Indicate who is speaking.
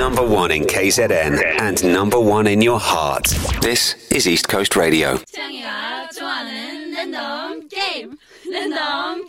Speaker 1: Number one in KZN and number one in your heart. This is East Coast Radio.
Speaker 2: 창이가 좋아하는 랜덤 게임. 랜덤